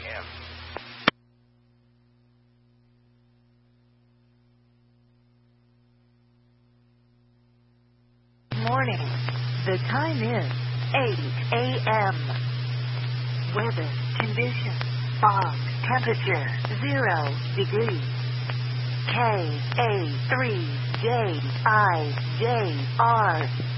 a.m. Morning. The time is 8 a.m. Weather conditions. Fog. Temperature 0 degrees. KA3JIJR